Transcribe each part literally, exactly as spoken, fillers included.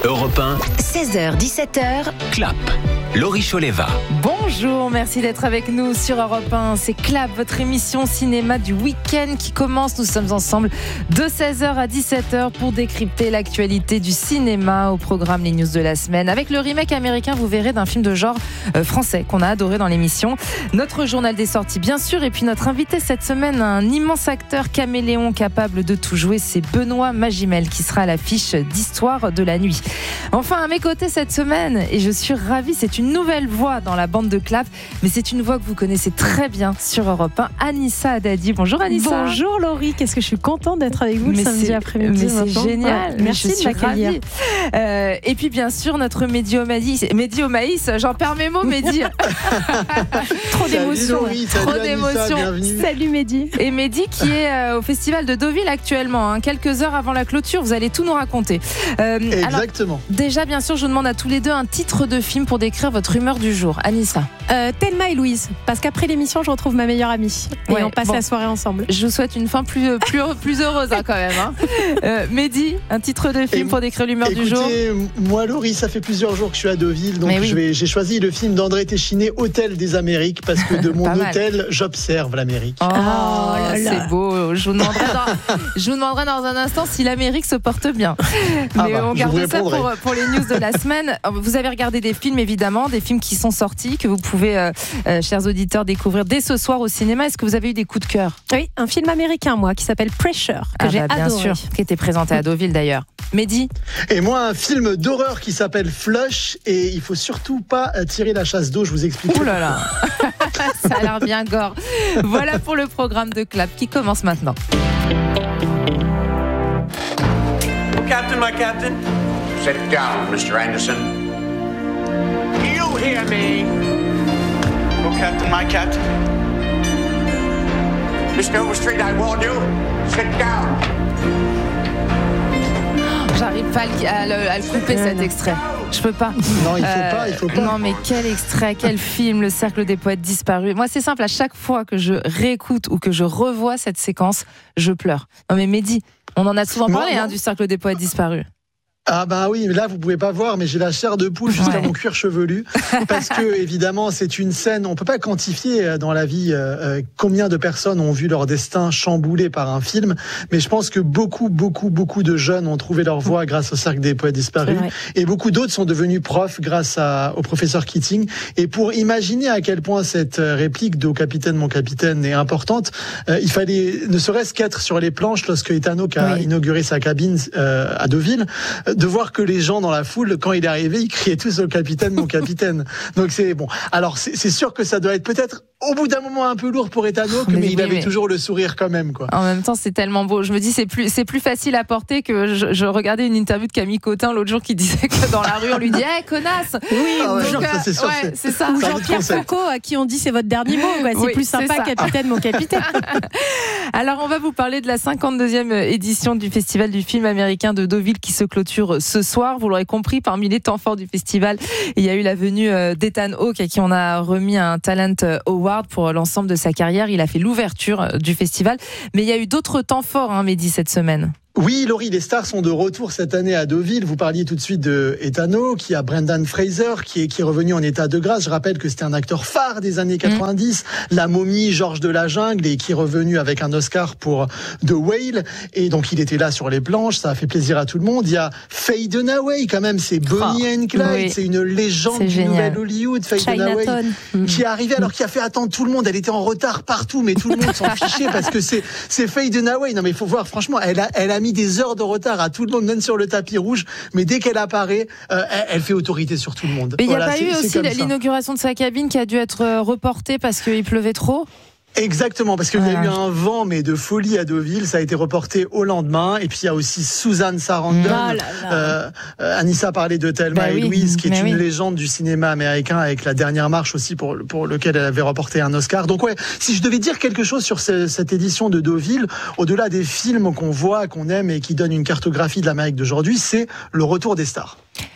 Europe un, seize heures dix-sept heures, Clap, Laurie Choleva. Bonjour, merci d'être avec nous sur Europe un. C'est Clap, votre émission cinéma du week-end qui commence. Nous sommes ensemble de seize heures à dix-sept heures pour décrypter l'actualité du cinéma. Au programme, les news de la semaine. Avec le remake américain, vous verrez, d'un film de genre euh, français qu'on a adoré dans l'émission. Notre journal des sorties, bien sûr. Et puis notre invité cette semaine, un immense acteur caméléon capable de tout jouer, c'est Benoît Magimel qui sera à l'affiche d'Histoire de la nuit. Enfin, à mes côtés cette semaine, et je suis ravie, c'est une nouvelle voix dans la bande de Clap, mais c'est une voix que vous connaissez très bien sur Europe un, Anissa Haddadi. Bonjour Anissa. Bonjour Laurie, qu'est-ce que je suis contente d'être avec vous mais le samedi c'est, après-midi. Mais c'est maintenant. génial, ouais, merci je de suis m'accueillir. ravie. Euh, et puis bien sûr, notre Mehdi au maïs, Mehdi au maïs, j'en perds mes mots Mehdi. Trop d'émotions. Laurie, salut Trop Anissa, d'émotions. bienvenue. Salut Mehdi. Et Mehdi qui est euh, au festival de Deauville actuellement, hein, quelques heures avant la clôture, vous allez tout nous raconter. Euh, Exactement. Alors, déjà, bien sûr, je vous demande à tous les deux un titre de film pour décrire votre humeur du jour. Anissa. Euh, Thelma et Louise, parce qu'après l'émission, je retrouve ma meilleure amie et Ouais, on passe bon. la soirée ensemble. Je vous souhaite une fin plus, plus, plus heureuse hein, quand même. Hein. Euh, Mehdi, un titre de film Et, pour décrire l'humeur du jour. Écoutez, moi Laurie, ça fait plusieurs jours que je suis à Deauville, donc oui. je vais, j'ai choisi le film d'André Téchiné, Hôtel des Amériques, parce que de mon Pas mal. hôtel, j'observe l'Amérique. Oh, Oh là là. c'est beau. Je vous, demanderai dans, je vous demanderai dans un instant si l'Amérique se porte bien. Ah Mais bah, on je garde vous ça répondrai. pour, pour les news de la semaine. Vous avez regardé des films, évidemment, des films qui sont sortis, que vous pouvez, euh, euh, chers auditeurs, découvrir dès ce soir au cinéma. Est-ce que vous avez eu des coups de cœur? Oui, un film américain, moi, qui s'appelle Pressure, que Ah j'ai bah, bien adoré. sûr, qui était présenté à Deauville d'ailleurs. Mehdi? Et moi, un film d'horreur qui s'appelle Flush, et il faut surtout pas tirer la chasse d'eau, je vous explique. Ouh là là. Ça a l'air bien gore. Voilà pour le programme de Clap qui commence maintenant. Captain, my captain. Sit down, Mister Anderson. You hear me? Oh, Captain, my captain. Mister Overstreet, I warn you. Sit down. J'arrive pas à le, à le- à le couper cet extrait. Je peux pas. Non, il faut Euh, pas, il faut pas. Non, mais quel extrait, quel film, Le Cercle des Poètes Disparus. Moi, c'est simple, à chaque fois que je réécoute ou que je revois cette séquence, je pleure. Non, mais Mehdi, on en a souvent Moi, parlé moi- hein, du Cercle des Poètes Disparus. Ah bah oui, mais là vous pouvez pas voir, mais j'ai la chair de poule jusqu'à Ouais. mon cuir chevelu, parce que évidemment c'est une scène, on peut pas quantifier euh, dans la vie euh, euh, combien de personnes ont vu leur destin chamboulé par un film, mais je pense que beaucoup, beaucoup, beaucoup de jeunes ont trouvé leur voie grâce au Cercle des Poètes Disparus, C'est vrai. et beaucoup d'autres sont devenus profs grâce à, au professeur Keating. Et pour imaginer à quel point cette euh, réplique de « Au capitaine, mon capitaine » est importante, euh, il fallait ne serait-ce qu'être sur les planches lorsque Ethan Hawke a Oui. inauguré sa cabine euh, à Deauville, de voir que les gens dans la foule, quand il est arrivé, ils criaient tous au capitaine, mon capitaine. Donc c'est bon. Alors c'est, c'est sûr que ça doit être peut-être au bout d'un moment un peu lourd pour Ethan Hawke, Mais mais, il oui, avait mais- toujours le sourire quand même, quoi. En même temps, c'est tellement beau. Je me dis, c'est plus, c'est plus facile à porter que je, je regardais une interview de Camille Cotin l'autre jour qui disait que dans la rue, on lui dit hey, connasse. Oui, Ah ouais, ou non, Jean- ça, c'est sûr, ouais, c'est- c'est ça. ou Ça, Jean-Pierre c'est le Foucault, à qui on dit c'est votre dernier mot. quoi. C'est Oui, plus c'est sympa, ça. capitaine, mon capitaine. Alors, on va vous parler de la cinquante-deuxième édition du Festival du film américain de Deauville qui se clôture ce soir. Vous l'aurez compris, parmi les temps forts du festival, il y a eu la venue euh, d'Ethan Hawke à qui on a remis un Talent Award pour l'ensemble de sa carrière. Il a fait l'ouverture du festival. Mais il y a eu d'autres temps forts, hein, Mehdi, cette semaine. Oui, Laurie, les stars sont de retour cette année à Deauville. Vous parliez tout de suite de Ethan Hawke, qui a Brendan Fraser, qui est, qui est revenu en état de grâce. Je rappelle que c'était un acteur phare des années quatre-vingt-dix. La momie, Georges de la Jungle, et qui est revenu avec un Oscar pour The Whale. Et donc, il était là sur les planches. Ça a fait plaisir à tout le monde. Il y a Faye Dunaway, quand même. C'est Bonnie Oh, and Clyde. oui. C'est une légende C'est du génial. nouvel Hollywood, Faye Dunaway. Chinatown. Qui est arrivée alors qu'il a fait attendre tout le monde. Elle était en retard partout, mais tout le monde s'en fichait parce que c'est, c'est Faye Dunaway. Non, mais il faut voir, franchement, elle a, elle a mis des heures de retard à tout le monde, même sur le tapis rouge. Mais dès qu'elle apparaît, euh, elle, elle fait autorité sur tout le monde. Mais il n'y a Voilà, pas c'est- eu c'est aussi comme ça. l'inauguration de sa cabine qui a dû être euh, reportée parce qu'il pleuvait trop? Exactement, parce qu'il y a Voilà. eu un vent, mais de folie à Deauville. Ça a été reporté au lendemain. Et puis il y a aussi Susan Sarandon. Ah là là. Euh, euh, Anissa parlait de Thelma Bah et oui, Louise, qui est mais une oui. légende du cinéma américain, avec La Dernière Marche aussi, pour, pour lequel elle avait remporté un Oscar. Donc ouais, si je devais dire quelque chose sur ce- cette édition de Deauville, au-delà des films qu'on voit, qu'on aime et qui donnent une cartographie de l'Amérique d'aujourd'hui, c'est le retour des stars.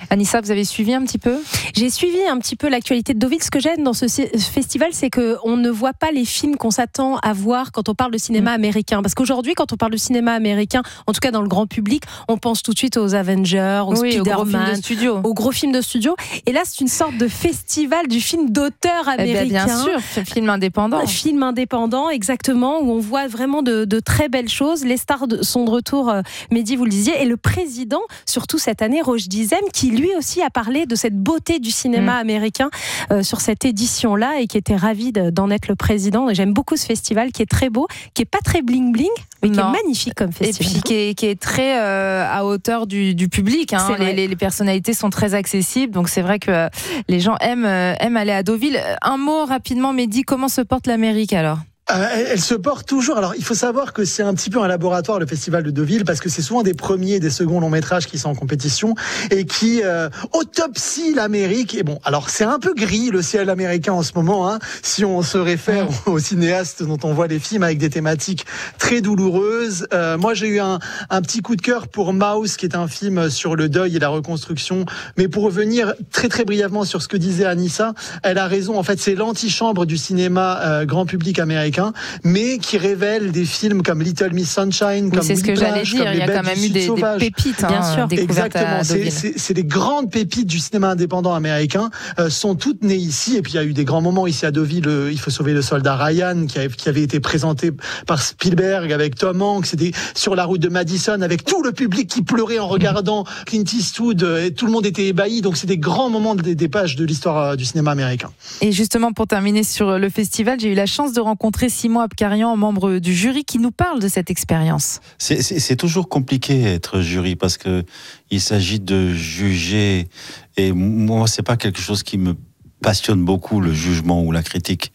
Anissa, vous avez suivi un petit peu ? J'ai suivi un petit peu l'actualité de Deauville. Ce que j'aime dans ce festival, c'est qu'on ne voit pas les films qu'on s'attend à voir quand on parle de cinéma américain. Parce qu'aujourd'hui, quand on parle de cinéma américain, en tout cas dans le grand public, on pense tout de suite aux Avengers, aux oui, Spider-Man, aux gros films de studio. aux gros films de studio. Et là, c'est une sorte de festival du film d'auteur américain. Eh bien, bien sûr, film indépendant. Un film indépendant, exactement, où on voit vraiment de, de très belles choses. Les stars de, sont de retour, euh, Mehdi, vous le disiez, et le président, surtout cette année, Roch Dizem, qui lui aussi a parlé de cette beauté du cinéma mmh. américain euh, sur cette édition-là, et qui était ravi de, d'en être le président. Et j'aime beaucoup ce festival, qui est très beau, qui est pas très bling-bling, mais non. qui est magnifique comme festival. Et puis qui est, qui est très euh, à hauteur du, du public. Hein. Les, les, les personnalités sont très accessibles, donc c'est vrai que euh, les gens aiment, euh, aiment aller à Deauville. Un mot rapidement, Mehdi, comment se porte l'Amérique alors ? Euh, elle, elle se porte toujours. Alors, il faut savoir que c'est un petit peu un laboratoire, le Festival de Deauville, parce que c'est souvent des premiers et des seconds longs métrages qui sont en compétition et qui euh, autopsient l'Amérique. Et bon, alors c'est un peu gris le ciel américain en ce moment, hein, si on se réfère mmh. aux cinéastes dont on voit les films avec des thématiques très douloureuses. Euh, moi, j'ai eu un, un petit coup de cœur pour Mouse, qui est un film sur le deuil et la reconstruction. Mais pour revenir très très brièvement sur ce que disait Anissa, elle a raison. En fait, c'est l'antichambre du cinéma euh, grand public américain, mais qui révèle des films comme Little Miss Sunshine, oui, comme c'est ce que j'allais dire. Il y a quand même eu des, des pépites, hein, bien sûr. Exactement. C'est, c'est, c'est les grandes pépites du cinéma indépendant américain, euh, sont toutes nées ici. Et puis il y a eu des grands moments ici à Deauville. Euh, Il faut sauver le soldat Ryan, qui avait, qui avait été présenté par Spielberg avec Tom Hanks. C'était sur la route de Madison avec tout le public qui pleurait en regardant Clint Eastwood. Et tout le monde était ébahi. Donc c'est des grands moments des, des pages de l'histoire euh, du cinéma américain. Et justement, pour terminer sur le festival, j'ai eu la chance de rencontrer Simon Abkarian, membre du jury, qui nous parle de cette expérience. C'est, c'est, c'est toujours compliqué être jury parce que il s'agit de juger, et moi c'est pas quelque chose qui me passionne beaucoup, le jugement ou la critique.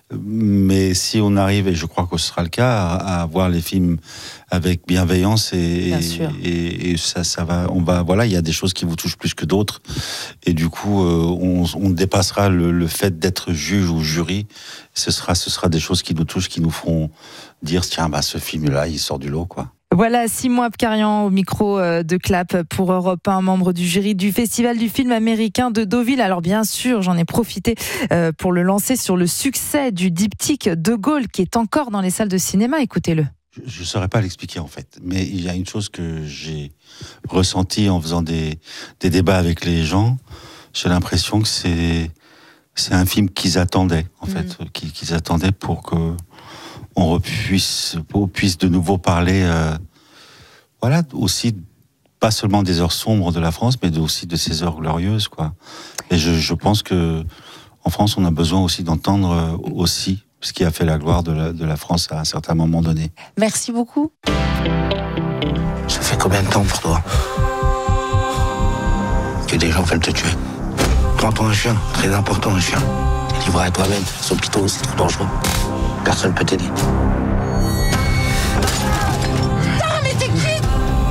Mais si on arrive, et je crois que ce sera le cas, à, à voir les films avec bienveillance et, et, et ça, ça va, on va, voilà, il y a des choses qui vous touchent plus que d'autres, et du coup, euh, on, on dépassera le, le fait d'être juge ou jury. Ce sera, ce sera des choses qui nous touchent, qui nous feront dire, tiens, bah, ce film-là, il sort du lot, quoi. Voilà, Simon Abkarian au micro de Clap pour Europe un, membre du jury du Festival du film américain de Deauville. Alors bien sûr, j'en ai profité pour le lancer sur le succès du diptyque De Gaulle qui est encore dans les salles de cinéma. Écoutez-le. Je ne saurais pas l'expliquer en fait, mais il y a une chose que j'ai ressentie en faisant des, des débats avec les gens. J'ai l'impression que c'est, c'est un film qu'ils attendaient, en mmh. fait, qu'ils, qu'ils attendaient pour que on puisse, on puisse de nouveau parler, euh, voilà, aussi, pas seulement des heures sombres de la France, mais aussi de ces heures glorieuses, quoi. Et je, je pense que, en France, on a besoin aussi d'entendre aussi ce qui a fait la gloire de la, de la France à un certain moment donné. Merci beaucoup. Ça fait combien de temps pour toi que des gens veulent te tuer? Prends-toi un chien, très important un chien. T'es livré à toi-même, son piton, c'est trop dangereux. Personne peut t'aider. Putain, mais t'es qui?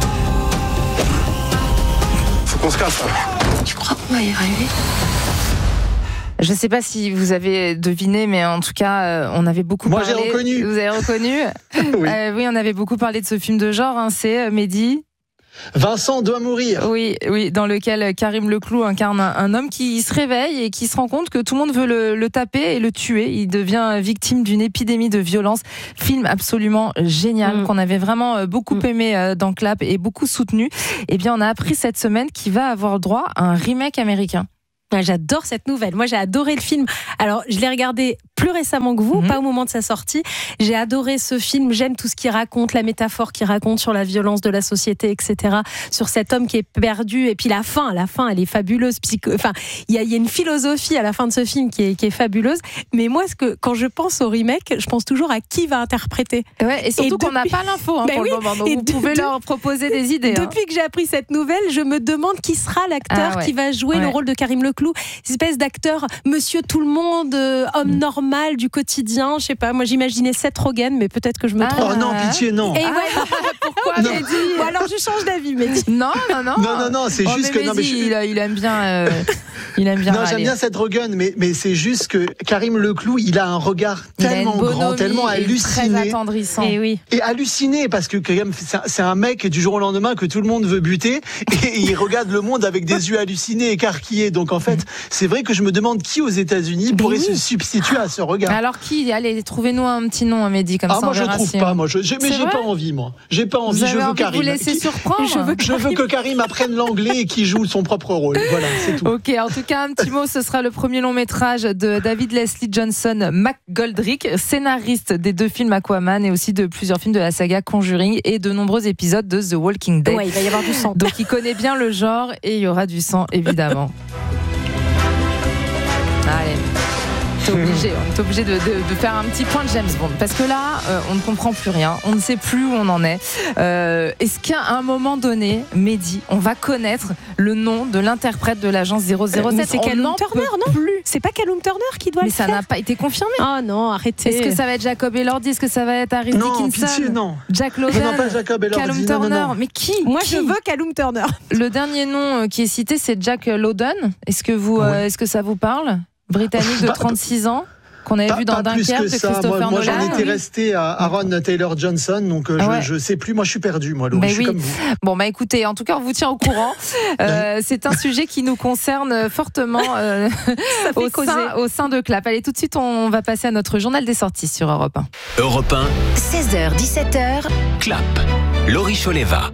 Faut qu'on se casse, là. Tu crois qu'on va y arriver? Je ne sais pas si vous avez deviné, mais en tout cas, on avait beaucoup Moi, parlé. Moi, j'ai reconnu. Vous avez reconnu? Oui. Euh, oui, on avait beaucoup parlé de ce film de genre. Hein, c'est Mehdi. Vincent doit mourir. Oui, oui, dans lequel Karim Leclou incarne un, un homme qui se réveille et qui se rend compte que tout le monde veut le, le taper et le tuer. Il devient victime d'une épidémie de violence. Film absolument génial, mmh. qu'on avait vraiment beaucoup mmh. aimé dans Clap et beaucoup soutenu. Eh bien, on a appris cette semaine qu'il va avoir droit à un remake américain. J'adore cette nouvelle. Moi, j'ai adoré le film. Alors, je l'ai regardé plus récemment que vous, mmh. pas au moment de sa sortie. J'ai adoré ce film. J'aime tout ce qu'il raconte, la métaphore qu'il raconte sur la violence de la société, et cetera. Sur cet homme qui est perdu. Et puis la fin, la fin, elle est fabuleuse. Psycho... Enfin, il y a, y a une philosophie à la fin de ce film qui est, qui est fabuleuse. Mais moi, ce que, quand je pense au remake, je pense toujours à qui va interpréter. Ouais, et surtout et qu'on n'a pas l'info hein, ben pour oui, le moment. Donc vous de, pouvez de, leur proposer des idées. Depuis hein. que j'ai appris cette nouvelle, je me demande qui sera l'acteur ah ouais. qui va jouer ouais. le rôle de Karim Leclou. Une espèce d'acteur, monsieur tout le monde, euh, homme mmh. normal. normale du quotidien. Je sais pas, moi j'imaginais Seth Rogen, mais peut-être que je me Ah. trompe. Oh non, pitié, non. Et ouais, Pourquoi Non. Mehdi ou alors je change d'avis, mais Non, non, non. Non, non, non, c'est Oh, juste mais que. Non, mais Mehdi, je- il, il aime bien. euh, il aime bien. Non, j'aime râler. bien cette Rogen, mais, mais c'est juste que Karim Leclou, il a un regard Il a une tellement grand, bonhomie tellement et très halluciné. attendrissant. Et oui. Et halluciné, parce que quand même, c'est un- c'est un mec du jour au lendemain que tout le monde veut buter, et il regarde le monde avec des yeux hallucinés, écarquillés. Donc en fait, c'est vrai que je me demande qui aux États-Unis pourrait se substituer à ce regard. Alors qui Allez, trouvez-nous un petit nom, Mehdi, comme Ah, ça. moi on je verra trouve si pas, on- moi, je, j'ai- mais C'est j'ai vrai pas envie, moi. J'ai pas envie, Vous je avez veux envie de Karim. vous laisser Qui- surprendre. Je veux Je veux que Karim apprenne l'anglais et qu'il joue son propre rôle. Voilà, c'est tout. Ok, en tout cas, un petit mot, ce sera le premier long métrage de David Leslie Johnson McGoldrick, scénariste des deux films Aquaman et aussi de plusieurs films de la saga Conjuring et de nombreux épisodes de The Walking Dead. Ouais, il va y avoir du sang. Donc il connaît bien le genre et il y aura du sang, évidemment. Allez. On est obligé, on est obligé de, de, de faire un petit point de James Bond parce que là, euh, on ne comprend plus rien, on ne sait plus où on en est. Euh, est-ce qu'à un moment donné, Mehdi, on va connaître le nom de l'interprète de l'agence zéro zéro sept? Mais c'est On Callum n'en Turner, peut non plus. C'est pas Callum Turner qui doit Mais le ça faire. n'a pas été confirmé. Oh non, arrêtez. Est-ce que ça va être Jacob Elordi? Est-ce que ça va être Harry Non, Dickinson? pitié, non. Jack Non, Lowdon? non, pas Jacob Elordi. Callum non, non, Turner? non. Mais qui? Moi, Qui je veux Callum Turner. Le dernier nom euh, qui est cité, c'est Jack Lowdon. Est-ce que vous, euh, Ouais. est-ce que ça vous parle? Britannique de Pas- trente-six ans, qu'on avait Pas, vu dans pas plus Dunkerque que de ça. Christopher Moi, moi j'en Nolan. étais resté à Aaron Taylor Johnson, donc euh, Ah ouais. je, je sais plus. Moi, je suis perdu, moi, Laurie. Mais je suis oui. comme vous. Bon, bah écoutez, en tout cas, on vous tient au courant. Euh, c'est un sujet qui nous concerne fortement euh, Ça fait au, causer. sein, au sein de Clap. Allez, tout de suite, on va passer à notre journal des sorties sur Europe un. Europe un, seize heures dix-sept heures, Clap. Laurie Choleva.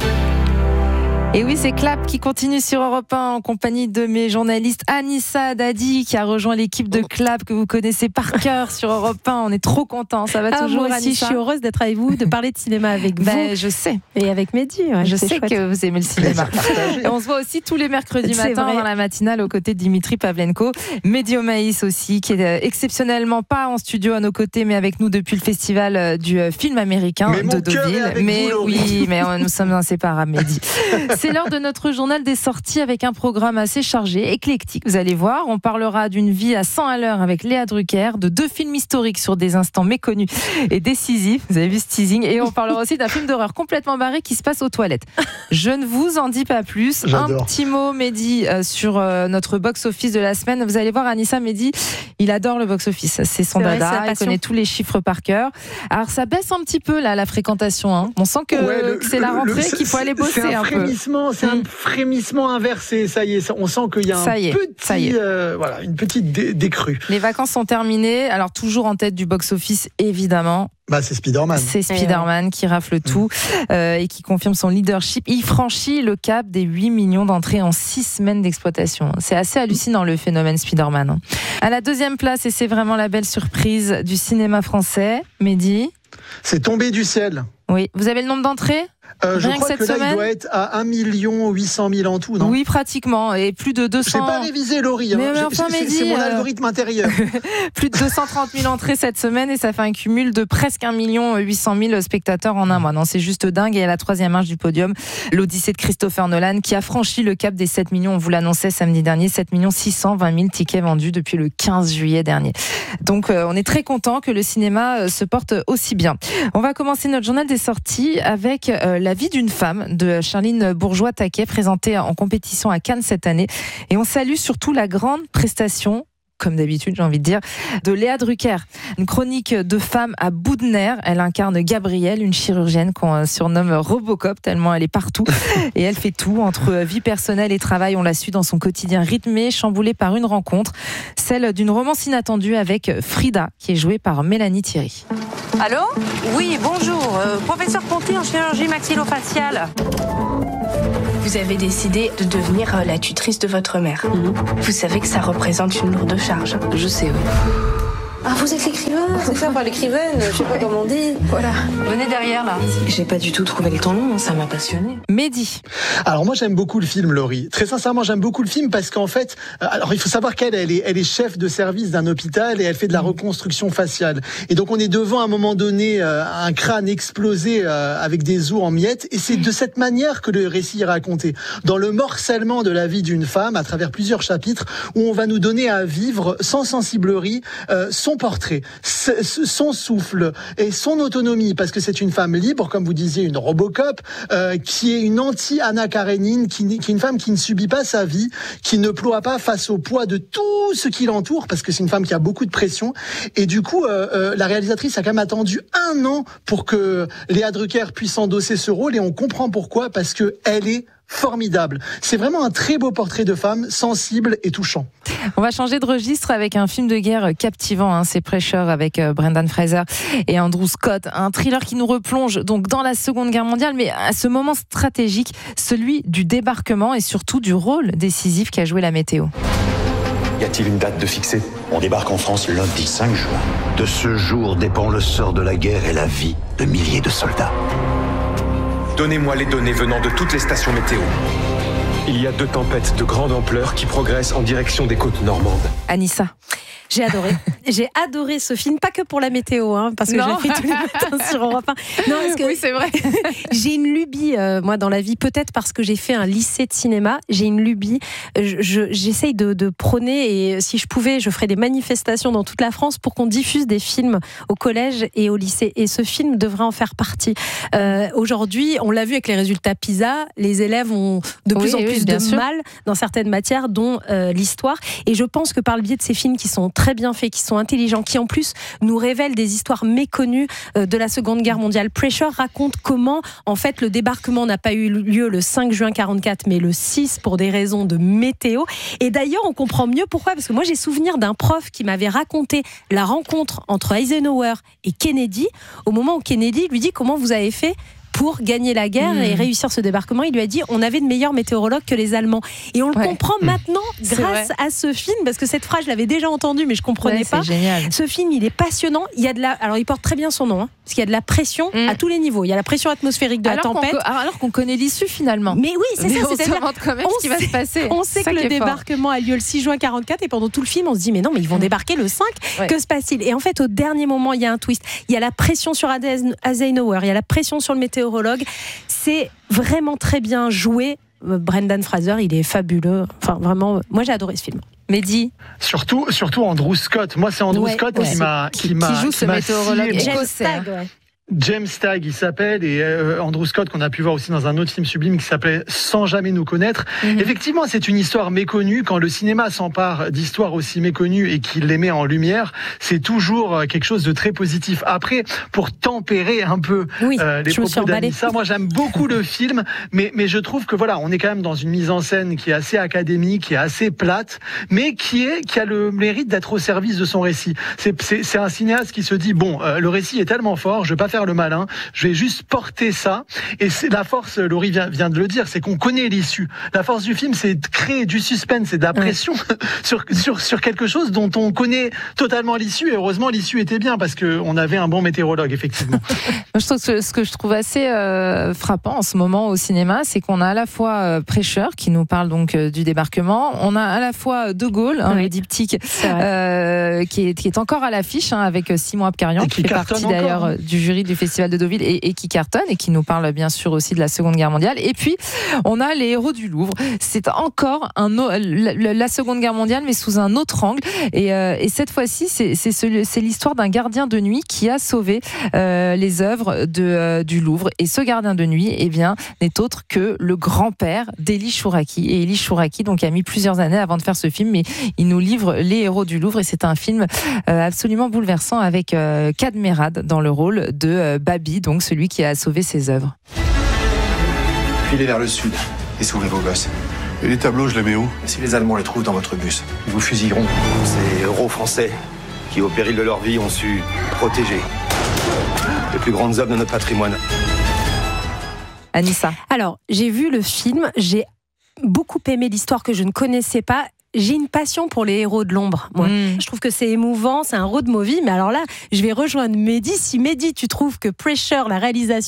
Et oui, c'est Clap qui continue sur Europe un en compagnie de mes journalistes Anissa Dadi qui a rejoint l'équipe de Clap que vous connaissez par cœur sur Europe un. On est trop contents. Ça va Ah, toujours, moi aussi, Anissa? je suis heureuse d'être avec vous, de parler de cinéma avec vous Ben, je sais. et avec Mehdi. Ouais, Je c'est sais chouette. que vous aimez le cinéma. Et on se voit aussi tous les mercredis C'est matins vrai. dans la matinale aux côtés de Dimitri Pavlenko. Mehdi Omaïs aussi, qui est euh, exceptionnellement pas en studio à nos côtés, mais avec nous depuis le festival euh, du euh, film américain Mais mon de cœur est Deauville. avec Mais vous, Laurie. oui, mais euh, nous sommes inséparables, Mehdi. C'est l'heure de notre journal des sorties avec un programme assez chargé, éclectique. Vous allez voir, on parlera d'une vie à cent à l'heure avec Léa Drucker, de deux films historiques sur des instants méconnus et décisifs. Vous avez vu ce teasing. Et on parlera aussi d'un film d'horreur complètement barré qui se passe aux toilettes. Je ne vous en dis pas plus. J'adore. Un petit mot, Mehdi, euh, sur euh, notre box-office de la semaine. Vous allez voir, Anissa, Mehdi, il adore le box-office. C'est son C'est vrai, dada. c'est sa Il passion. connaît tous les chiffres par cœur. Alors, ça baisse un petit peu, là, la fréquentation. Hein. On sent que, Ouais, le- que c'est la le- rentrée, le- qu'il faut aller bosser C'est un, un peu. frémissement, c'est un Mm. frémissement inversé. Ça y est, ça- on sent qu'il y a un Ça y est, petit, ça y est. euh, voilà, une petite dé- décrue. Les vacances sont terminées. Alors, toujours en tête du box-office, évidemment. Bah, c'est Spider-Man. C'est Spider-Man qui rafle tout euh, et qui confirme son leadership. Il franchit le cap des huit millions d'entrées en six semaines d'exploitation. C'est assez hallucinant le phénomène Spider-Man. À la deuxième place, et c'est vraiment la belle surprise du cinéma français, Mehdi. C'est tombé du ciel. Oui, vous avez le nombre d'entrées? Euh, je Rien crois que que, cette là, semaine il doit être à un million huit cent mille en tout, non? Oui, pratiquement. Et plus de deux J'ai cents... pas révisé, Laurie. hein. Mais, mais J'ai- enfin, c'est- Mehdi, c'est mon euh, algorithme intérieur. Plus de deux cent trente mille entrées cette semaine et ça fait un cumul de presque un million huit cent mille spectateurs en un mois. Non, c'est juste dingue. Et à la troisième marche du podium, l'Odyssée de Christopher Nolan qui a franchi le cap des sept millions. On vous l'annonçait samedi dernier, sept millions six cent vingt mille tickets vendus depuis le quinze juillet dernier. Donc, euh, on est très content que le cinéma euh, se porte aussi bien. On va commencer notre journal des sorties avec euh, La vie d'une femme de Charline Bourgeois-Taquet, présentée en compétition à Cannes cette année. Et on salue surtout la grande prestation, comme d'habitude, j'ai envie de dire, de Léa Drucker. Une chronique de femme à bout de nerfs. Elle incarne Gabrielle, une chirurgienne qu'on surnomme Robocop, tellement elle est partout. Et elle fait tout, entre vie personnelle et travail. On l'a su dans son quotidien rythmé, chamboulé par une rencontre, celle d'une romance inattendue avec Frida, qui est jouée par Mélanie Thierry. Allô? Oui, bonjour. Euh, professeur Ponty en chirurgie maxillofaciale. Vous avez décidé de devenir euh, la tutrice de votre mère. Vous savez que ça représente une lourde charge. Je sais, oui. Ah, vous êtes l'écrivain? C'est ça, par l'écrivaine, je sais pas comment on dit. Voilà. Venez derrière, là. J'ai pas du tout trouvé le temps long, ça m'a passionné. Mehdi. Alors moi j'aime beaucoup le film, Laurie. Très sincèrement j'aime beaucoup le film parce qu'en fait, euh, alors il faut savoir qu'elle elle est, elle est chef de service d'un hôpital et elle fait de la reconstruction faciale. Et donc on est devant à un moment donné euh, un crâne explosé euh, avec des os en miettes et c'est de cette manière que le récit est raconté. Dans le morcellement de la vie d'une femme à travers plusieurs chapitres où on va nous donner à vivre sans sensiblerie euh, son son portrait, son souffle et son autonomie, parce que c'est une femme libre, comme vous disiez, une Robocop, euh, qui est une anti-Anna Karénine, qui, qui est une femme qui ne subit pas sa vie, qui ne ploie pas face au poids de tout ce qui l'entoure, parce que c'est une femme qui a beaucoup de pression. Et du coup, euh, euh, la réalisatrice a quand même attendu un an pour que Léa Drucker puisse endosser ce rôle, et on comprend pourquoi, parce que elle est formidable. C'est vraiment un très beau portrait de femme, sensible et touchant. On va changer de registre avec un film de guerre captivant, hein, c'est Pressure avec Brendan Fraser et Andrew Scott, un thriller qui nous replonge donc dans la Seconde Guerre mondiale, mais à ce moment stratégique, celui du débarquement et surtout du rôle décisif qu'a joué la météo. Y a-t-il une date de fixée ? On débarque en France lundi cinq juin. De ce jour dépend le sort de la guerre et la vie de milliers de soldats. Donnez-moi les données venant de toutes les stations météo. Il y a deux tempêtes de grande ampleur qui progressent en direction des côtes normandes. Anissa. J'ai adoré. J'ai adoré ce film, pas que pour la météo, hein, parce que non. je l'ai fait tous les matins sur Europe un. Non, parce que oui, c'est vrai. J'ai une lubie, euh, moi, dans la vie, peut-être parce que j'ai fait un lycée de cinéma. J'ai une lubie. Je, je, j'essaye de, de prôner, et si je pouvais, je ferais des manifestations dans toute la France pour qu'on diffuse des films au collège et au lycée. Et ce film devrait en faire partie. Euh, aujourd'hui, on l'a vu avec les résultats PISA, les élèves ont de plus oui, en plus oui, de sûr. mal dans certaines matières, dont euh, l'histoire. Et je pense que par le biais de ces films qui sont très bien faits, qui sont intelligents, qui en plus nous révèlent des histoires méconnues de la Seconde Guerre mondiale. Pressure raconte comment, en fait, le débarquement n'a pas eu lieu le cinq juin quarante-quatre, mais le six pour des raisons de météo. Et d'ailleurs, on comprend mieux pourquoi, parce que moi, j'ai souvenir d'un prof qui m'avait raconté la rencontre entre Eisenhower et Kennedy, au moment où Kennedy lui dit comment vous avez fait pour gagner la guerre mmh. et réussir ce débarquement. Il lui a dit on avait de meilleurs météorologues que les Allemands. Et on le ouais. comprend mmh. maintenant grâce à ce film, parce que cette phrase, je l'avais déjà entendue, mais je ne comprenais ouais, pas. C'est génial. Ce film, il est passionnant. Il y a de la... Alors, il porte très bien son nom, hein, parce qu'il y a de la pression mmh. à tous les niveaux. Il y a la pression atmosphérique de alors la tempête. Qu'on, alors qu'on connaît l'issue, finalement. Mais oui, c'est mais ça. On c'est se demande quand même on ce qui va sait, se passer. On sait ça que le débarquement fort. a lieu le six juin quarante-quatre, et pendant tout le film, on se dit mais non, mais ils vont mmh. débarquer le cinq. Ouais. Que se passe-t-il ? Et en fait, au dernier moment, il y a un twist. Il y a la pression sur Eisenhower, il y a la pression sur le météorologue. C'est vraiment très bien joué. Brendan Fraser, il est fabuleux. Enfin, vraiment, moi j'ai adoré ce film. Mehdi. Surtout, surtout Andrew Scott. Moi, c'est Andrew ouais, Scott ouais. qui m'a, qui, qui, m'a, qui joue qui ce m'a météorologue écossais. James Stagg, il s'appelle, et euh, Andrew Scott, qu'on a pu voir aussi dans un autre film sublime qui s'appelait Sans jamais nous connaître. Mm-hmm. Effectivement, c'est une histoire méconnue. Quand le cinéma s'empare d'histoires aussi méconnues et qu'il les met en lumière, c'est toujours quelque chose de très positif. Après, pour tempérer un peu oui, euh, les propos d'Anissa, moi j'aime beaucoup le film, mais, mais je trouve que voilà, on est quand même dans une mise en scène qui est assez académique, qui est assez plate, mais qui, est, qui a le mérite d'être au service de son récit. C'est, c'est, c'est un cinéaste qui se dit, bon, euh, le récit est tellement fort, je vais pas faire le malin, je vais juste porter ça. Et c'est la force, Laurie vient, vient de le dire, c'est qu'on connaît l'issue. La force du film, c'est de créer du suspense et de la pression ouais. sur, sur, sur quelque chose dont on connaît totalement l'issue. Et heureusement, l'issue était bien parce qu'on avait un bon météorologue, effectivement. Je trouve que ce que je trouve assez euh, frappant en ce moment au cinéma, c'est qu'on a à la fois euh, Pressure qui nous parle donc euh, du débarquement, on a à la fois De Gaulle, hein, oui. le diptyque, euh, qui, est, qui est encore à l'affiche hein, avec Simon Abkarian, qui, qui fait partie d'ailleurs encore. du jury du Festival de Deauville et, et qui cartonne et qui nous parle bien sûr aussi de la Seconde Guerre mondiale. Et puis on a les héros du Louvre. C'est encore un, la, la Seconde Guerre mondiale mais sous un autre angle. Et, euh, et cette fois-ci, c'est, c'est, ce, c'est l'histoire d'un gardien de nuit qui a sauvé euh, les œuvres de, euh, du Louvre. Et ce gardien de nuit, eh bien, n'est autre que le grand-père d'Élie Chouraki. Et Élie Chouraki, donc, a mis plusieurs années avant de faire ce film, mais il nous livre les héros du Louvre. Et c'est un film euh, absolument bouleversant avec euh, Kad Merad dans le rôle de euh, Babi, donc celui qui a sauvé ses œuvres. Filez vers le sud et sauvez vos gosses. Et les tableaux, je les mets où ? Si les Allemands les trouvent dans votre bus, ils vous fusilleront. Ces héros français qui, au péril de leur vie, ont su protéger les plus grandes œuvres de notre patrimoine. Anissa. Alors, j'ai vu le film, j'ai beaucoup aimé l'histoire que je ne connaissais pas. J'ai une passion pour les héros de l'ombre. Moi. Mmh. Je trouve que c'est émouvant, c'est un road movie. Mais alors là, je vais rejoindre Mehdi. Si Mehdi, tu trouves que Pressure, la réalisation,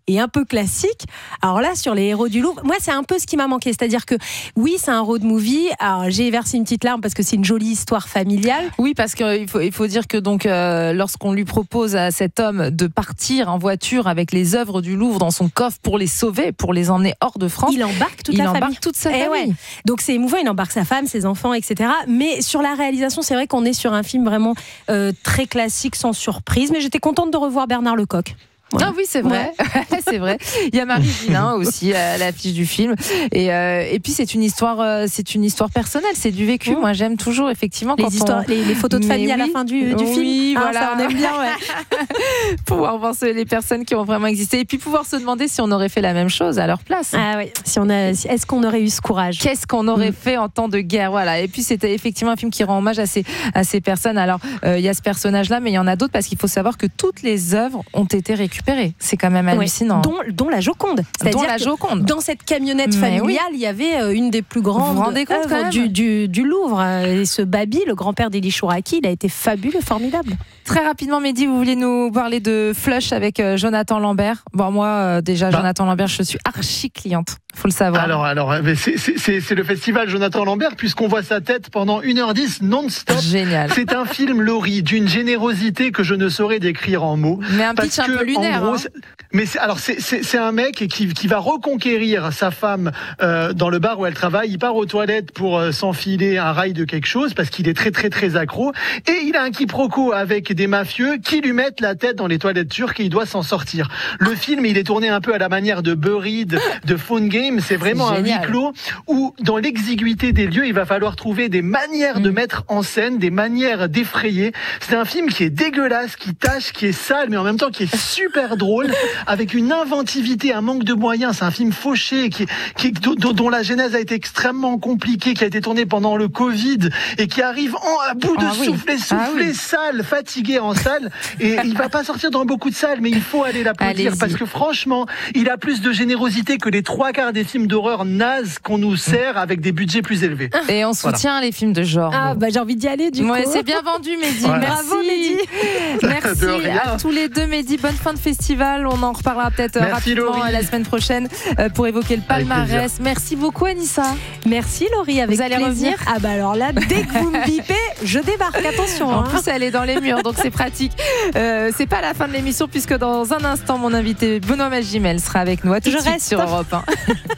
et un peu classique. Alors là, sur les héros du Louvre, moi, c'est un peu ce qui m'a manqué. C'est-à-dire que, oui, c'est un road movie. Alors, j'ai versé une petite larme parce que c'est une jolie histoire familiale. Oui, parce qu'il faut, il faut dire que donc, euh, lorsqu'on lui propose à cet homme de partir en voiture avec les œuvres du Louvre dans son coffre pour les sauver, pour les emmener hors de France, il embarque toute il la embarque famille. toute sa Eh famille. ouais. Donc c'est émouvant, il embarque sa femme, ses enfants, et cetera. Mais sur la réalisation, c'est vrai qu'on est sur un film vraiment euh, très classique, sans surprise. Mais j'étais contente de revoir Bernard Lecoq. Voilà. Ah oui, c'est vrai, ouais. c'est vrai. Il y a Marie Gillin aussi à l'affiche du film. Et, euh, et puis c'est une histoire, euh, c'est une histoire personnelle, c'est du vécu. Mmh. Moi, j'aime toujours effectivement les quand histoires, on... les, les photos de famille oui. à la fin du, du oui, film. Oui, ah, voilà, ça, on aime bien. Ouais. Pouvoir voir les personnes qui ont vraiment existé et puis pouvoir se demander si on aurait fait la même chose à leur place. Ah oui. Si on a, est-ce qu'on aurait eu ce courage ? Qu'est-ce qu'on aurait mmh. fait en temps de guerre ? Voilà. Et puis c'était effectivement un film qui rend hommage à ces à ces personnes. Alors il euh, y a ce personnage-là, mais il y en a d'autres parce qu'il faut savoir que toutes les œuvres ont été récupérées. C'est quand même hallucinant. Ouais, dont, dont la Joconde. C'est-à-dire dont la Joconde. Dans cette camionnette Mais familiale, oui. il y avait une des plus grandes œuvres du, du, du Louvre. Et ce Babi, le grand-père d'Élie Chouraki, il a été fabuleux, formidable. Très rapidement, Mehdi, vous vouliez nous parler de Flush avec euh, Jonathan Lambert. Bon, moi, euh, déjà, bah. Jonathan Lambert, je suis archi cliente. Faut le savoir. Alors, alors, c'est, c'est, c'est le festival Jonathan Lambert, puisqu'on voit sa tête pendant une heure dix non-stop. Génial. C'est un film, Laurie, d'une générosité que je ne saurais décrire en mots. Mais un pitch un peu lunaire. Gros, hein. Mais c'est, alors, c'est, c'est, c'est un mec qui, qui va reconquérir sa femme euh, dans le bar où elle travaille. Il part aux toilettes pour euh, s'enfiler un rail de quelque chose parce qu'il est très, très, très accro. Et il a un quiproquo avec des mafieux qui lui mettent la tête dans les toilettes turques et il doit s'en sortir. Le film, il est tourné un peu à la manière de Buried, de Phone Game. C'est vraiment c'est un huis clos où, dans l'exiguïté des lieux, il va falloir trouver des manières mmh. de mettre en scène, des manières d'effrayer. C'est un film qui est dégueulasse, qui tâche, qui est sale, mais en même temps qui est super drôle, avec une inventivité, un manque de moyens. C'est un film fauché, qui, qui, dont, dont la genèse a été extrêmement compliquée, qui a été tourné pendant le Covid et qui arrive en, à bout de ah souffler, oui. souffler, ah oui. sale, fatigué en salle. Et il va pas sortir dans beaucoup de salles, mais il faut aller l'applaudir Allez-y. Parce que franchement, il a plus de générosité que les trois quarts des films d'horreur nazes qu'on nous sert avec des budgets plus élevés. Et on soutient voilà. les films de genre. Ah bah j'ai envie d'y aller du ouais, coup. C'est bien vendu, Mehdi. Voilà. Bravo, Mehdi. Merci à tous les deux, Mehdi. Bonne fin de festival. On en reparlera peut-être Merci, rapidement Laurie. La semaine prochaine pour évoquer le palmarès. Merci beaucoup, Anissa. Merci, Laurie. Avec vous allez plaisir. revenir. Ah bah alors là, dès que vous me bipez, je débarque. Attention. En hein. plus, elle est dans les murs, donc c'est pratique. Euh, c'est pas la fin de l'émission puisque dans un instant, mon invité Benoît Magimel sera avec nous. À tout je de suite reste. sur Europe un.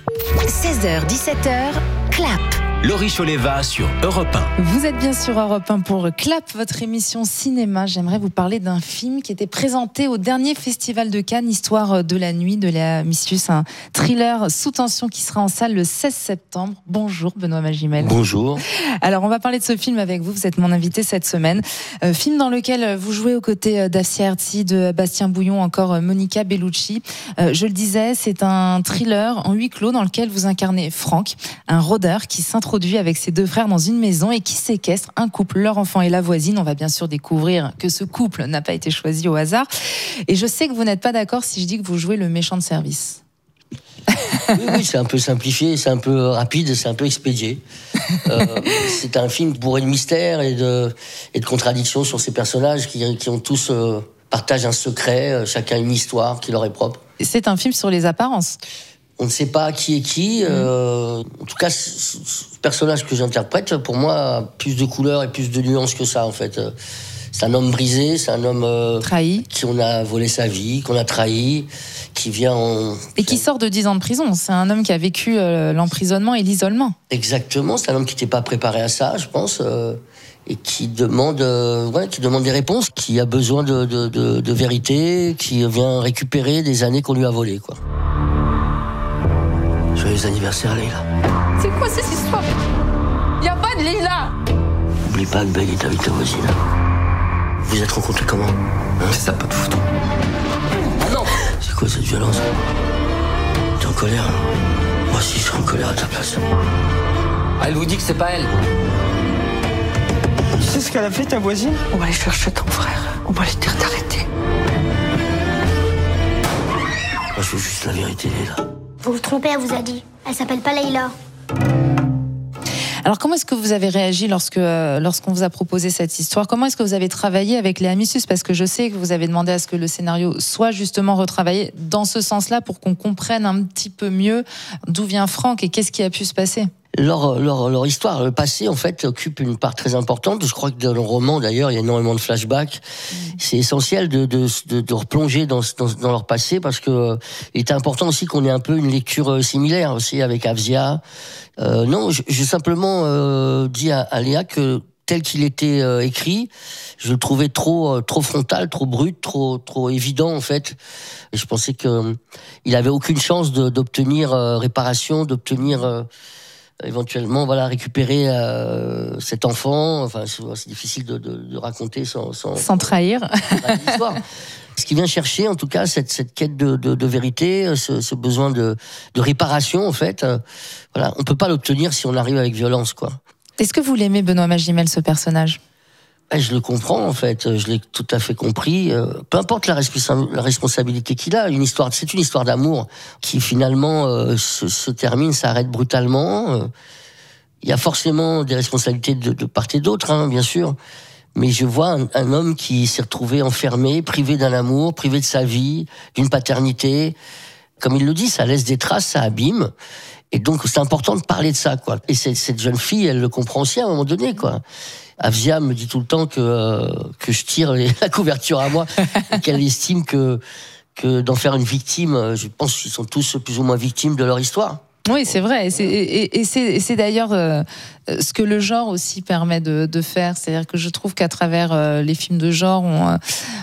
seize heures dix-sept heures, Clap. Laurie Choleva sur Europe un. Vous êtes bien sur Europe un pour Clap, votre émission cinéma. J'aimerais vous parler d'un film qui était présenté au dernier festival de Cannes, Histoire de la nuit de Léa Missius, un thriller sous tension qui sera en salle le seize septembre. Bonjour Benoît Magimel. Bonjour. Alors on va parler de ce film avec vous, vous êtes mon invité cette semaine. Euh, film dans lequel vous jouez aux côtés d'Afsia Herzi, de Bastien Bouillon, encore Monica Bellucci. Euh, je le disais, c'est un thriller en huis clos dans lequel vous incarnez Franck, un rôdeur qui s'introduit avec ses deux frères dans une maison et qui séquestre un couple, leur enfant et la voisine. On va bien sûr découvrir que ce couple n'a pas été choisi au hasard. Et je sais que vous n'êtes pas d'accord si je dis que vous jouez le méchant de service. Oui, oui, c'est un peu simplifié, c'est un peu rapide, c'est un peu expédié. Euh, c'est un film bourré de mystère et de, et de contradictions sur ces personnages qui, qui ont tous euh, partagent un secret, euh, chacun une histoire qui leur est propre. C'est un film sur les apparences. On ne sait pas qui est qui. Euh, en tout cas, ce, ce personnage que j'interprète, pour moi, a plus de couleurs et plus de nuances que ça, en fait. C'est un homme brisé, c'est un homme euh, trahi, qui on a volé sa vie, qu'on a trahi, qui vient en... Et qui sort de dix ans de prison. C'est un homme qui a vécu euh, l'emprisonnement et l'isolement. Exactement, c'est un homme qui n'était pas préparé à ça, je pense, euh, et qui demande, euh, ouais, qui demande des réponses, qui a besoin de, de, de, de vérité, qui vient récupérer des années qu'on lui a volées, quoi. Joyeux anniversaire, Leïla. C'est quoi cette histoire? Y a pas de Leïla. N'oublie pas que Belle est avec ta voisine. Vous êtes rencontrés comment hein? C'est sa pote photo. Ah non. C'est quoi cette violence? T'es en colère hein? Moi aussi je suis en colère à ta place. Ah, elle vous dit que c'est pas elle. Tu sais ce qu'elle a fait ta voisine? On va aller chercher ton frère. On va lui dire d'arrêter. Moi je veux juste la vérité, Leïla. Vous vous trompez, elle vous a dit. Elle s'appelle pas Leïla. Alors comment est-ce que vous avez réagi lorsque, euh, lorsqu'on vous a proposé cette histoire? Comment est-ce que vous avez travaillé avec Léa Missus? Parce que je sais que vous avez demandé à ce que le scénario soit justement retravaillé dans ce sens-là pour qu'on comprenne un petit peu mieux d'où vient Franck et qu'est-ce qui a pu se passer. Leur, leur, leur histoire, le passé, en fait, occupe une part très importante. Je crois que dans le roman, d'ailleurs, il y a énormément de flashbacks. Mmh. C'est essentiel de, de, de, de replonger dans, dans, dans leur passé parce que euh, il est important aussi qu'on ait un peu une lecture similaire aussi avec Avzia. Euh, non, j'ai simplement euh, dit à, à Léa que tel qu'il était euh, écrit, je le trouvais trop, euh, trop frontal, trop brut, trop, trop évident en fait. Et je pensais que euh, il avait aucune chance de, d'obtenir euh, réparation, d'obtenir euh, éventuellement voilà récupérer euh, cet enfant. Enfin, c'est, c'est difficile de, de, de raconter sans, sans, sans trahir l'histoire. Ce qui vient chercher, en tout cas, cette, cette quête de, de, de vérité, ce, ce besoin de, de réparation, en fait, euh, voilà, on peut pas l'obtenir si on arrive avec violence, quoi. Est-ce que vous l'aimez, Benoît Magimel, ce personnage? Je le comprends, en fait. Je l'ai tout à fait compris. Peu importe la, responsa- la responsabilité qu'il a, une histoire, c'est une histoire d'amour qui finalement euh, se, se termine, s'arrête brutalement. Il y a forcément des responsabilités de, de part et d'autre, hein, bien sûr. Mais je vois un, un homme qui s'est retrouvé enfermé, privé d'un amour, privé de sa vie, d'une paternité. Comme il le dit, ça laisse des traces, ça abîme. Et donc, c'est important de parler de ça, quoi. Et cette, cette jeune fille, elle le comprend aussi à un moment donné, quoi. Avzia me dit tout le temps que, euh, que je tire les, la couverture à moi, et qu'elle estime que, que d'en faire une victime, je pense qu'ils sont tous plus ou moins victimes de leur histoire. Oui, c'est vrai. Et c'est, et, et c'est, et c'est d'ailleurs euh, ce que le genre aussi permet de, de faire. C'est-à-dire que je trouve qu'à travers euh, les films de genre, on,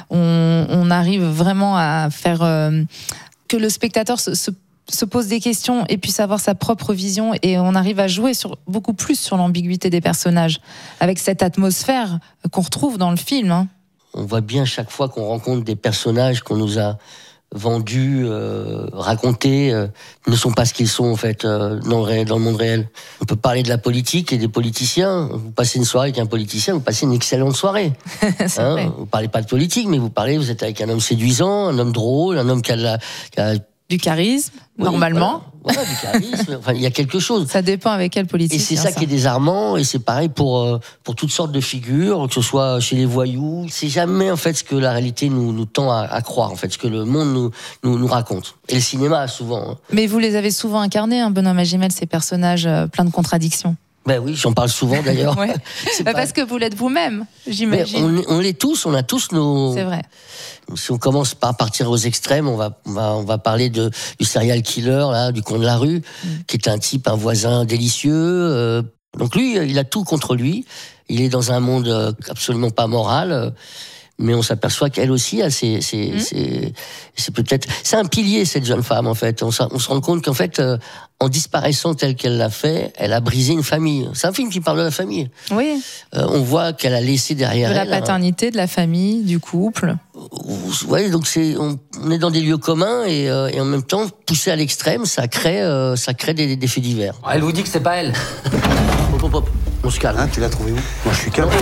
on, on arrive vraiment à faire euh, que le spectateur se, se se pose des questions et puisse avoir sa propre vision, et on arrive à jouer sur, beaucoup plus sur l'ambiguïté des personnages avec cette atmosphère qu'on retrouve dans le film. Hein. On voit bien chaque fois qu'on rencontre des personnages qu'on nous a vendus, euh, racontés, euh, ne sont pas ce qu'ils sont en fait euh, dans, le réel, dans le monde réel. On peut parler de la politique et des politiciens. Vous passez une soirée avec un politicien, vous passez une excellente soirée. C'est hein, vrai. Vous parlez pas de politique, mais vous parlez, vous êtes avec un homme séduisant, un homme drôle, un homme qui a, de la, qui a du charisme, oui, normalement. Voilà, voilà, du charisme. Enfin, il y a quelque chose. Ça dépend avec quel politique. Et c'est ça, ça qui est désarmant, et c'est pareil pour, euh, pour toutes sortes de figures, que ce soit chez les voyous. C'est jamais, en fait, ce que la réalité nous, nous tend à, à croire, en fait, ce que le monde nous, nous, nous raconte. Et le cinéma, souvent. Hein. Mais vous les avez souvent incarnés, hein, Benoît Magimel, ces personnages euh, pleins de contradictions. Ben oui, j'en parle souvent d'ailleurs. Ouais. Bah parce que vous l'êtes vous-même, j'imagine. On, on l'est tous, on a tous nos. C'est vrai. Si on commence par partir aux extrêmes, on va, on va, on va parler de, du serial killer, là, du con de la rue, mm. qui est un type, un voisin délicieux. Euh, donc lui, il a tout contre lui. Il est dans un monde absolument pas moral. Mais on s'aperçoit qu'elle aussi, elle, c'est, c'est, mmh. c'est, c'est peut-être, c'est un pilier, cette jeune femme, en fait. On, on se rend compte qu'en fait, euh, en disparaissant telle qu'elle l'a fait, elle a brisé une famille. C'est un film qui parle de la famille. Oui. Euh, on voit qu'elle a laissé derrière elle. De elle, la paternité, hein. De la famille, du couple. Oui, donc c'est, on, on est dans des lieux communs et, euh, et en même temps, poussé à l'extrême, ça crée, euh, ça crée des, des faits divers. Elle vous dit que c'est pas elle. Hop, hop, hop. On se calme. Hein, tu l'as trouvé où? Moi, je suis calme.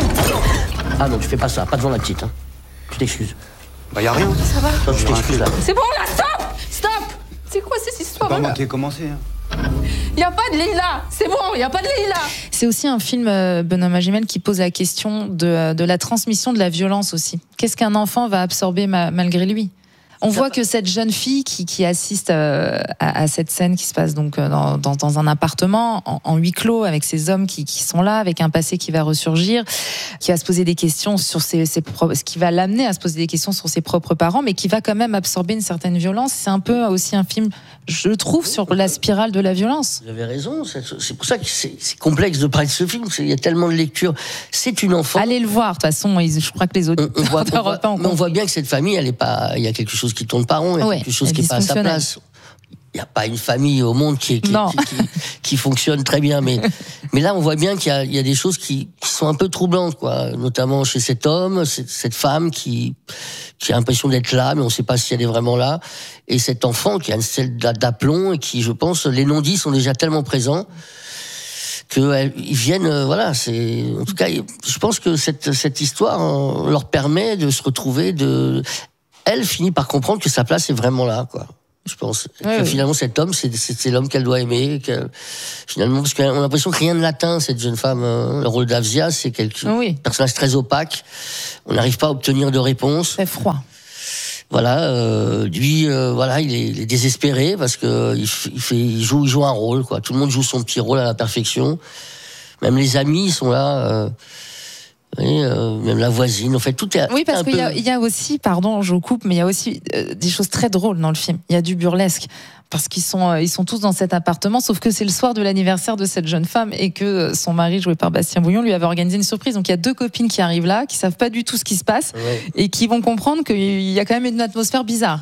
Ah non, tu fais pas ça, pas devant la petite. Hein. Je t'excuse. Bah, y a rien. Ça va? Non, je t'excuse là. C'est bon là, stop! Stop! C'est quoi cette histoire? C'est pas moi qui ai commencé. Hein. Y a pas de Lila! C'est bon, y a pas de Lila! C'est aussi un film, euh, Benoît Magimel, qui pose la question de, de la transmission de la violence aussi. Qu'est-ce qu'un enfant va absorber ma, malgré lui? On voit que cette jeune fille qui, qui assiste euh, à, à cette scène qui se passe donc dans, dans, dans un appartement en, en huis clos avec ces hommes qui, qui sont là, avec un passé qui va ressurgir, qui va se poser des questions sur ses, ses propres, ce qui va l'amener à se poser des questions sur ses propres parents, mais qui va quand même absorber une certaine violence. C'est un peu aussi un film, je trouve, sur la spirale de la violence. Vous avez raison, c'est, c'est pour ça que c'est, c'est complexe de parler de ce film, il y a tellement de lectures. C'est une enfant. Allez le voir, de toute façon, je crois que les autres. On, on, voit, on, voit, on voit bien que cette famille, elle est pas, il y a quelque chose qui tourne pas rond, il y a ouais, quelque chose qui n'est pas à sa place. Il n'y a pas une famille au monde qui, qui, qui, qui, qui fonctionne très bien, mais, mais là on voit bien qu'il y a, il y a des choses qui, qui sont un peu troublantes, quoi. Notamment chez cet homme, cette, cette femme qui, qui a l'impression d'être là, mais on ne sait pas si elle est vraiment là, et cet enfant qui a une selle d'aplomb et qui, je pense, les non-dits sont déjà tellement présents qu'ils viennent, euh, voilà, c'est, en tout cas, je pense que cette, cette histoire hein, leur permet de se retrouver, de, elle finit par comprendre que sa place est vraiment là, quoi. je pense. Ouais, que ouais. Finalement, cet homme, c'est, c'est, c'est l'homme qu'elle doit aimer. Que, finalement, parce qu'on a l'impression que rien ne l'atteint, cette jeune femme. Hein. Le rôle d'Avzia, c'est quelque, oui. un personnage très opaque. On n'arrive pas à obtenir de réponse. Très froid. Voilà, euh, lui, euh, voilà, il est, il est désespéré parce que il, f- il, fait, il joue, il joue un rôle, quoi. Tout le monde joue son petit rôle à la perfection. Même les amis, ils sont là. Euh, oui, euh, même la voisine. En fait, tout est. Oui, parce un qu'il peu... y a, il y a aussi, pardon, je vous coupe, mais il y a aussi euh, des choses très drôles dans le film. Il y a du burlesque. Parce qu'ils sont, euh, ils sont tous dans cet appartement, sauf que c'est le soir de l'anniversaire de cette jeune femme et que euh, son mari, joué par Bastien Bouillon, lui avait organisé une surprise. Donc il y a deux copines qui arrivent là, qui savent pas du tout ce qui se passe Ouais. et qui vont comprendre qu'il y a quand même une atmosphère bizarre.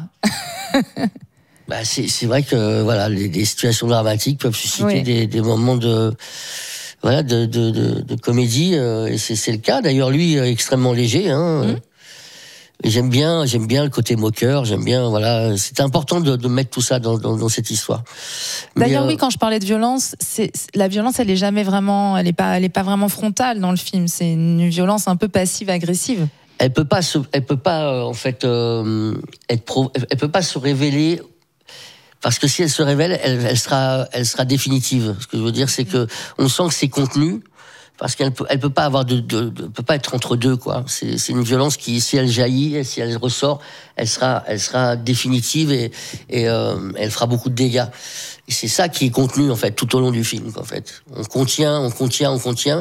Bah, c'est, c'est vrai que voilà, les, les situations dramatiques peuvent susciter Oui. des, des moments de, voilà, de, de, de, de comédie. Euh, et c'est, c'est le cas. D'ailleurs, lui, est extrêmement léger. Hein, Mmh. Et j'aime bien, j'aime bien le côté moqueur. J'aime bien, voilà. C'est important de, de mettre tout ça dans, dans, dans cette histoire. D'ailleurs, Mais, euh, oui, quand je parlais de violence, c'est, la violence, elle est jamais vraiment, elle est pas, elle est pas vraiment frontale dans le film. C'est une violence un peu passive-agressive. Elle peut pas se, elle peut pas euh, en fait euh, être pro, elle peut pas se révéler parce que si elle se révèle, elle, elle sera, elle sera définitive. Ce que je veux dire, c'est que on sent que c'est contenu parce qu'elle peut, elle peut pas avoir de, de, de peut pas être entre deux, quoi. C'est, c'est une violence qui, si elle jaillit, si elle ressort, elle sera, elle sera définitive et, et euh, elle fera beaucoup de dégâts. Et c'est ça qui est contenu en fait tout au long du film, en fait. On contient, on contient, on contient.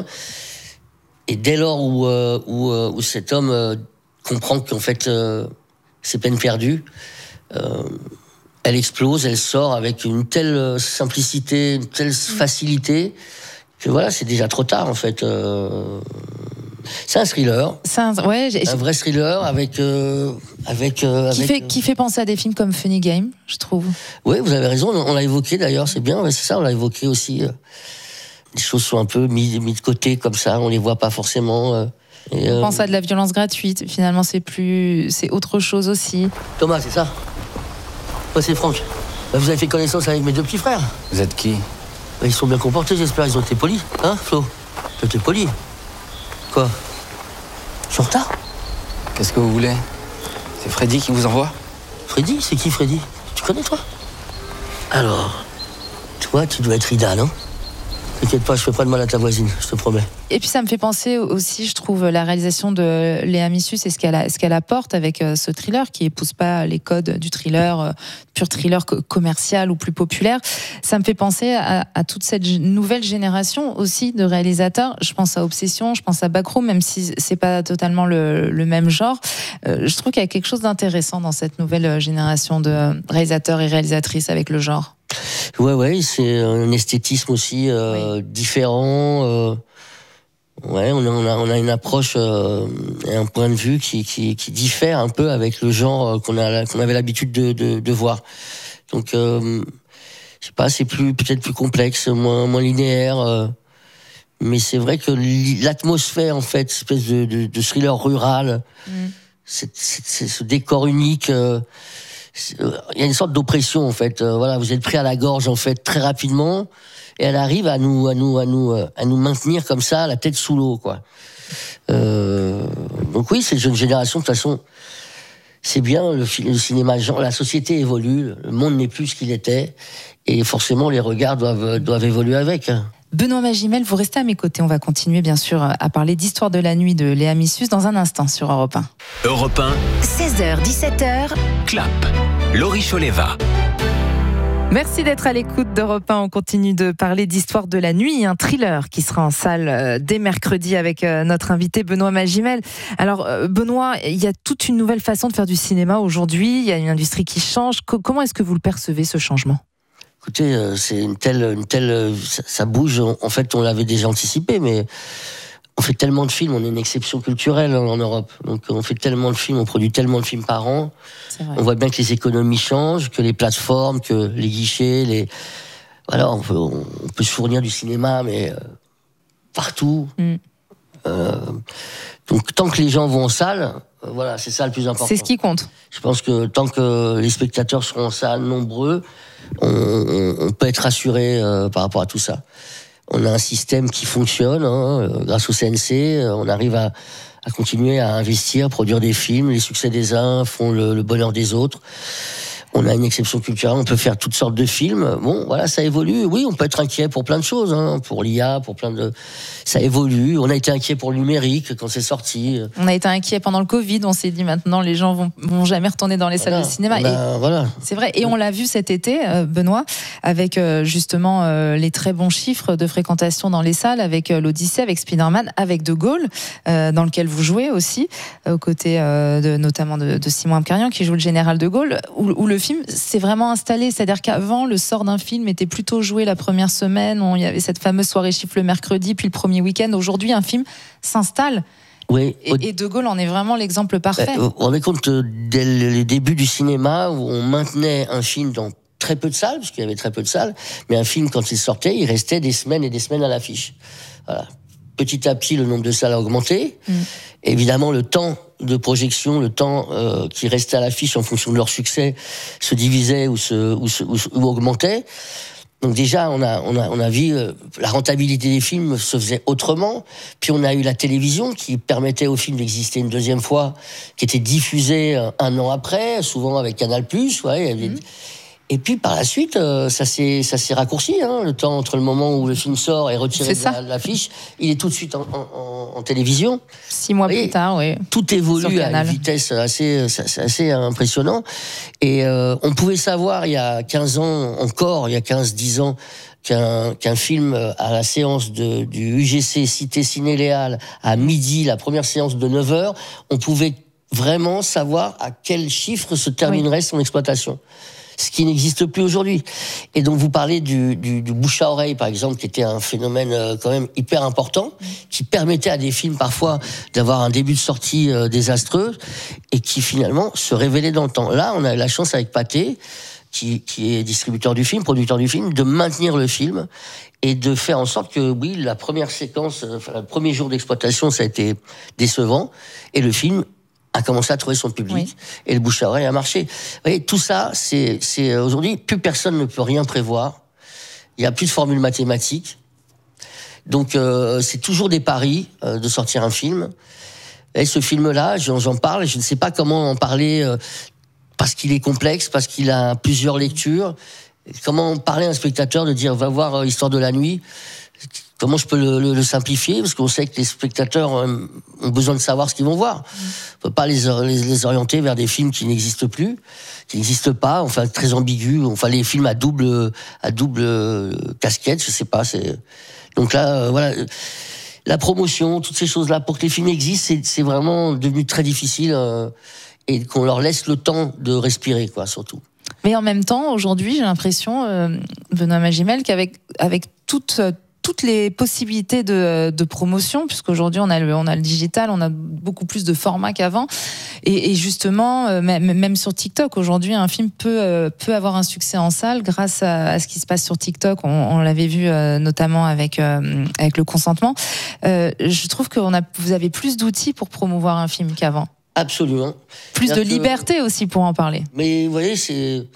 Et dès lors où, euh, où, euh, où cet homme euh, comprend qu'en fait euh, c'est peine perdue, euh, elle explose, elle sort avec une telle simplicité, une telle facilité que voilà, c'est déjà trop tard en fait. Euh, c'est un thriller, C'est un, ouais, j'ai- un vrai thriller avec euh, avec, euh, qui avec fait, qui fait penser à des films comme Funny Game, je trouve. Oui, vous avez raison, on l'a évoqué d'ailleurs, c'est bien, ouais, c'est ça, on l'a évoqué aussi. euh, Les choses sont un peu mises mis de côté comme ça, on les voit pas forcément. euh, et, On euh, pense à de la violence gratuite. Finalement, c'est plus, c'est autre chose aussi. Thomas, c'est ça? Moi, c'est Franck. Bah, vous avez fait connaissance avec mes deux petits frères. Vous êtes qui? Bah, ils sont bien comportés, j'espère. Ils ont été polis. Hein, Flo? T'as été poli? Quoi? Je suis en retard? Qu'est-ce que vous voulez? C'est Freddy qui vous envoie? Freddy? C'est qui, Freddy? Tu connais, toi? Alors, toi, tu dois être Ida, non? T'inquiète pas, je fais pas de mal à ta voisine, je te promets. Et puis ça me fait penser aussi, je trouve, la réalisation de Léa Missus et ce qu'elle, a, ce qu'elle apporte avec euh, ce thriller qui épouse pas les codes du thriller, euh, pur thriller co- commercial ou plus populaire. Ça me fait penser à, à toute cette g- nouvelle génération aussi de réalisateurs. Je pense à Obsession, je pense à Backroom, même si c'est pas totalement le, le même genre. Euh, je trouve qu'il y a quelque chose d'intéressant dans cette nouvelle génération de réalisateurs et réalisatrices avec le genre. Ouais, ouais, c'est un esthétisme aussi euh, oui. différent. Euh, ouais, on a, on a, on a une approche euh, et un point de vue qui, qui, qui diffère un peu avec le genre qu'on a, qu'on avait l'habitude de, de, de voir. Donc, euh, je sais pas, c'est plus peut-être plus complexe, moins, moins linéaire. Euh, mais c'est vrai que l'atmosphère, en fait, espèce de, de, de thriller rural, mm. c'est, c'est, c'est ce décor unique. Euh, il y a une sorte d'oppression en fait. Euh, voilà, vous êtes pris à la gorge en fait très rapidement, et elle arrive à nous, à nous, à nous, à nous maintenir comme ça, la tête sous l'eau, quoi. Euh, donc oui, cette jeune génération, de toute façon, c'est bien. Le, le cinéma, genre, la société évolue, le monde n'est plus ce qu'il était, et forcément les regards doivent, doivent évoluer avec. Benoît Magimel, vous restez à mes côtés. On va continuer bien sûr à parler d'Histoire de la nuit de Léa Missus dans un instant sur Europe un. Europe un. seize heures dix-sept heures. Clap. Laurie Choleva. Merci d'être à l'écoute d'Europe un. On continue de parler d'Histoire de la nuit, un thriller qui sera en salle dès mercredi avec notre invité Benoît Magimel. Alors Benoît, il y a toute une nouvelle façon de faire du cinéma aujourd'hui. Il y a une industrie qui change. Comment est-ce que vous le percevez, ce changement ? Écoutez, c'est une telle, une telle, ça, ça bouge. En fait, on l'avait déjà anticipé, mais on fait tellement de films, on est une exception culturelle en Europe. Donc, on fait tellement de films, on produit tellement de films par an. On voit bien que les économies changent, que les plateformes, que les guichets, les, voilà, on peut, on peut se fournir du cinéma, mais euh, partout. Mm. Euh, donc, tant que les gens vont en salle, euh, voilà, c'est ça le plus important. C'est ce qui compte. Je pense que tant que les spectateurs seront en salle nombreux, on, on, on peut être rassuré euh, par rapport à tout ça. On a un système qui fonctionne, hein, grâce au C N C, on arrive à, à continuer à investir, produire des films, les succès des uns font le, le bonheur des autres. On a une exception culturelle, on peut faire toutes sortes de films. Bon, voilà, ça évolue. Oui, on peut être inquiet pour plein de choses, hein, pour l'I A, pour plein de... Ça évolue. On a été inquiet pour le numérique quand c'est sorti. On a été inquiet pendant le Covid. On s'est dit maintenant, les gens vont, vont jamais retourner dans les voilà. salles de cinéma. Ben, et voilà. C'est vrai. Et on l'a vu cet été, euh, Benoît, avec euh, justement euh, les très bons chiffres de fréquentation dans les salles, avec euh, l'Odyssée, avec Spider-Man, avec De Gaulle, euh, dans lequel vous jouez aussi, euh, aux côtés euh, de, notamment de, de Simon Abkarian, qui joue le général De Gaulle, où, où le film s'est vraiment installé. C'est-à-dire qu'avant, le sort d'un film était plutôt joué la première semaine. On, il y avait cette fameuse soirée chiffre le mercredi, puis le premier week-end. Aujourd'hui, un film s'installe. Oui. Et, et De Gaulle en est vraiment l'exemple parfait. Vous vous rendez compte, dès les débuts du cinéma, où on maintenait un film dans très peu de salles, parce qu'il y avait très peu de salles, mais un film, quand il sortait, il restait des semaines et des semaines à l'affiche. Voilà. Petit à petit, le nombre de salles a augmenté. Mmh. Évidemment, le temps de projection, le temps euh, qui restait à l'affiche en fonction de leur succès, se divisait ou, se, ou, se, ou, ou augmentait. Donc déjà, on a, on a, on a vu euh, la rentabilité des films se faisait autrement. Puis on a eu la télévision qui permettait aux films d'exister une deuxième fois, qui était diffusée euh, un an après, souvent avec Canal+. Ouais, mmh. Et puis par la suite, euh, ça s'est ça s'est raccourci, hein, le temps entre le moment où le film sort et retiré de la, l'affiche, il est tout de suite en, en, en télévision. Six mois plus tard, oui. Tout évolue à une vitesse assez c'est assez impressionnant. Et euh, on pouvait savoir il y a quinze ans encore, il y a quinze dix ans, qu'un qu'un film à la séance de du U G C Cité Ciné-Léal à midi, la première séance de neuf heures, on pouvait vraiment savoir à quel chiffre se terminerait oui. son exploitation. Ce qui n'existe plus aujourd'hui. Et donc vous parlez du, du, du bouche à oreille, par exemple, qui était un phénomène euh, quand même hyper important, qui permettait à des films parfois d'avoir un début de sortie euh, désastreux et qui finalement se révélait dans le temps. Là, on a eu la chance avec Pathé, qui, qui est distributeur du film, producteur du film, de maintenir le film et de faire en sorte que, oui, la première séquence, enfin, le premier jour d'exploitation, ça a été décevant, et le film a commencé à trouver son public, oui. et le bouche à oreille a marché. Vous voyez, tout ça, c'est, c'est aujourd'hui, plus personne ne peut rien prévoir. Il n'y a plus de formule mathématique. Donc, euh, c'est toujours des paris euh, de sortir un film. Et ce film-là, j'en, j'en parle, et je ne sais pas comment en parler euh, parce qu'il est complexe, parce qu'il a plusieurs lectures. Comment parler à un spectateur de dire va voir euh, Histoire de la nuit. Comment je peux le, le, le simplifier, parce qu'on sait que les spectateurs euh, ont besoin de savoir ce qu'ils vont voir. On peut pas les, les, les orienter vers des films qui n'existent plus, qui n'existent pas, enfin très ambigus, enfin les films à double à double casquette, je sais pas. C'est donc là, euh, voilà, la promotion, toutes ces choses-là, pour que les films existent, c'est, c'est vraiment devenu très difficile euh, et qu'on leur laisse le temps de respirer, quoi, surtout. Mais en même temps, aujourd'hui, j'ai l'impression, euh, Benoît Magimel, qu'avec avec toute toutes les possibilités de, de promotion, puisqu'aujourd'hui on a le, on a le digital, on a beaucoup plus de formats qu'avant, et, et justement, euh, même, même sur TikTok, aujourd'hui un film peut, euh, peut avoir un succès en salle grâce à, à ce qui se passe sur TikTok. On, on l'avait vu euh, notamment avec, euh, avec le consentement. Euh, je trouve que on a, vous avez plus d'outils pour promouvoir un film qu'avant. Absolument. Plus de liberté aussi pour en parler. Mais vous voyez, c'est...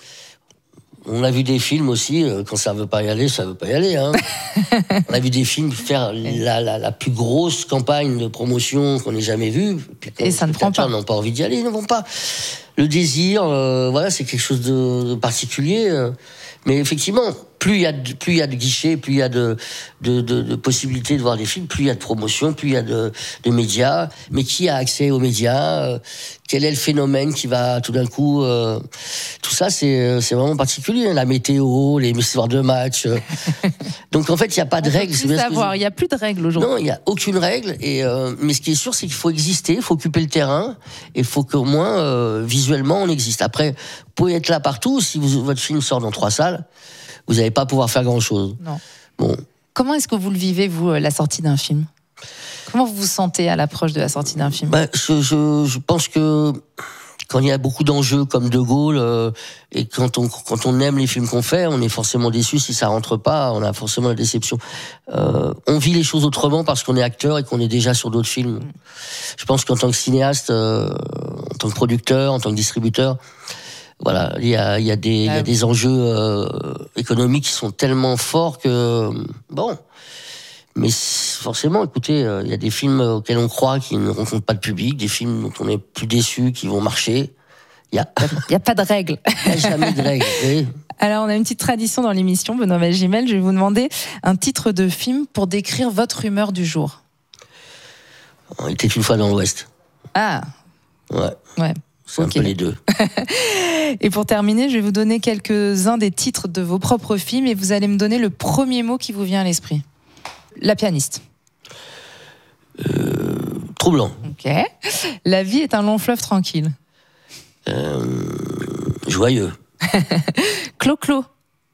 On a vu des films aussi, euh, quand ça veut pas y aller, ça veut pas y aller. Hein. On a vu des films faire la, la, la plus grosse campagne de promotion qu'on ait jamais vue. Puis et ça ne prend pas. Les n'ont pas envie d'y aller, ils ne vont pas. Le désir, euh, voilà, c'est quelque chose de, de particulier. Euh. Mais effectivement, plus il y a de, plus il y a de guichets, plus il y a de, de, de, de possibilités de voir des films, plus il y a de promotion, plus il y a de, de médias. Mais qui a accès aux médias euh, Quel est le phénomène qui va tout d'un coup euh, Tout ça, c'est, c'est vraiment particulier. La météo, les histoires de match. Euh. Donc en fait, il n'y a pas de règles. Il n'y a plus de règles aujourd'hui. Non, il n'y a aucune règle. Et, euh, mais ce qui est sûr, c'est qu'il faut exister, il faut occuper le terrain, et il faut qu'au moins, euh, visuellement, on existe. Après, vous pouvez être là partout. Si vous, votre film sort dans trois salles, vous n'allez pas pouvoir faire grand-chose. Non. Bon. Comment est-ce que vous le vivez, vous, la sortie d'un film ? Comment vous vous sentez à l'approche de la sortie d'un film ? Ben, je, je, je pense que quand il y a beaucoup d'enjeux comme De Gaulle, euh, et quand on, quand on aime les films qu'on fait, on est forcément déçu si ça rentre pas, on a forcément la déception. Euh, on vit les choses autrement parce qu'on est acteur et qu'on est déjà sur d'autres films. Je pense qu'en tant que cinéaste, euh, en tant que producteur, en tant que distributeur, voilà, il y a, il y a des, il y a des enjeux euh, économiques qui sont tellement forts que bon. Mais forcément, écoutez, il y a des films auxquels on croit qui ne rencontrent pas de public, des films dont on est plus déçu, qui vont marcher. Il n'y a... a pas de règle. Il n'y a jamais de règle. Oui. Alors, on a une petite tradition dans l'émission, Benoît Magimel. Je vais vous demander un titre de film pour décrire votre humeur du jour. Il était une fois dans l'Ouest. Ah. Ouais. Ouais. C'est okay. un peu les deux. Et pour terminer, je vais vous donner quelques-uns des titres de vos propres films et vous allez me donner le premier mot qui vous vient à l'esprit. La pianiste. Euh, troublant. Ok. La vie est un long fleuve tranquille. Euh, joyeux. Clo-Clo.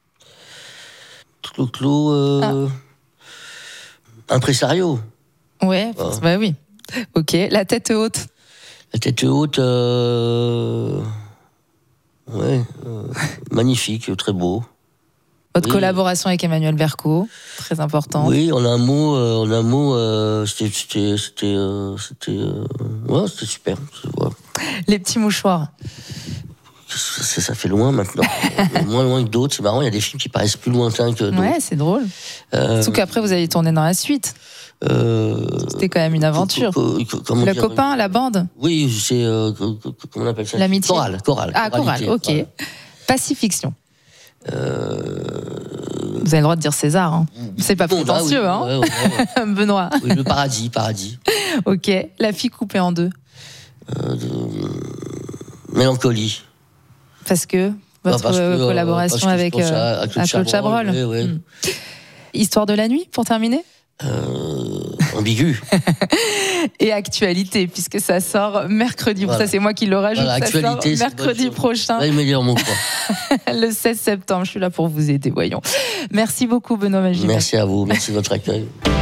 Clo-Clo. Euh, ah. Impresario. Ouais, ah. Bah oui. Ok. La tête haute. La tête haute. Euh, ouais. Euh, magnifique, très beau. Votre oui. collaboration avec Emmanuel Berco, très important. Oui, on a un mot, euh, on a un mot, euh, c'était, c'était, c'était, euh, c'était, euh, ouais, c'était super. Ouais. Les petits mouchoirs. Ça, ça fait loin maintenant, moins loin que d'autres. C'est marrant, il y a des films qui paraissent plus lointains que d'autres. Ouais, c'est drôle. Euh, Surtout qu'après vous avez tourné dans la suite. Euh, C'était quand même une aventure. Co- co- co- le dire, copain, la bande. Oui, c'est euh, comment on appelle ça ? L'amitié. Chorale, chorale. Ah, chorale. Ok. Chorale. Pacifiction. Euh... Vous avez le droit de dire César. Hein. C'est pas bon, prétentieux, là, oui. hein. Ouais, ouais, ouais. Benoît. Oui, le paradis, paradis. Ok. La fille coupée en deux. Euh, de... Mélancolie. Parce que votre parce que, collaboration parce que avec, euh, à Claude Chabrol. Oui, oui. Mmh. Histoire de la nuit, pour terminer euh, Ambigu. Et actualité, puisque ça sort mercredi. Voilà. Ça, c'est moi qui le rajoute. Voilà, ça sort mercredi prochain. Là, il me dire mon quoi. Le seize septembre. Je suis là pour vous aider, voyons. Merci beaucoup, Benoît Magimel. Merci à vous. Merci de votre accueil.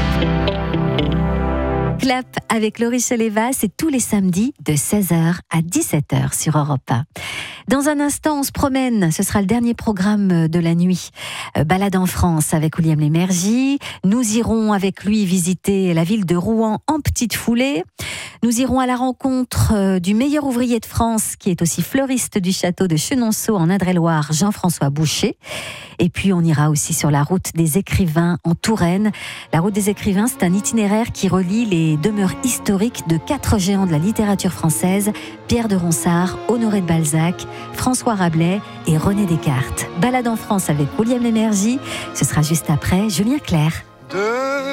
Clap avec Laurie Choleva, c'est tous les samedis de seize heures à dix-sept heures sur Europe un. Dans un instant, on se promène. Ce sera le dernier programme de la nuit. Balade en France avec William Lémergie. Nous irons avec lui visiter la ville de Rouen en petite foulée. Nous irons à la rencontre du meilleur ouvrier de France, qui est aussi fleuriste du château de Chenonceau en Indre-et-Loire, Jean-François Boucher. Et puis, on ira aussi sur la route des écrivains en Touraine. La route des écrivains, c'est un itinéraire qui relie les demeures historiques de quatre géants de la littérature française, Pierre de Ronsard, Honoré de Balzac, François Rabelais et René Descartes. Balade en France avec William Lémergie. Ce sera juste après Julien Clerc. De...